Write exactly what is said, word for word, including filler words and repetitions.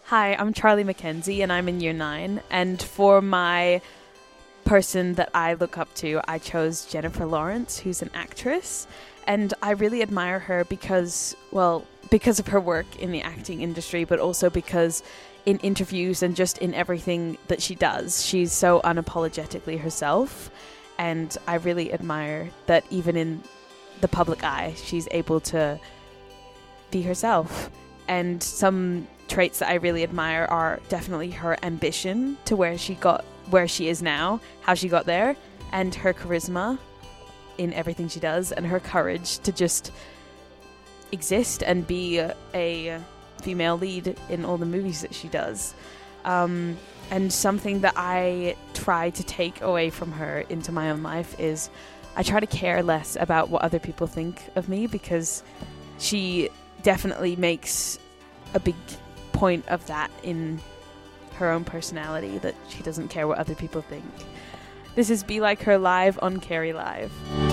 Hi, I'm Charlie Mackenzie and I'm in year nine. And for my person that I look up to, I chose Jennifer Lawrence, who's an actress. And I really admire her because, well, because of her work in the acting industry, but also because in interviews and just in everything that she does, she's so unapologetically herself. And I really admire that even in the public eye, she's able to be herself. And some traits that I really admire are definitely her ambition to where she got where she is now, how she got there, and her charisma in everything she does, and her courage to just exist and be a, a female lead in all the movies that she does. Um, and something that I try to take away from her into my own life is I try to care less about what other people think of me, because she definitely makes a big point of that in her own personality, that she doesn't care what other people think. This is Be Like Her Live on Carrie Live.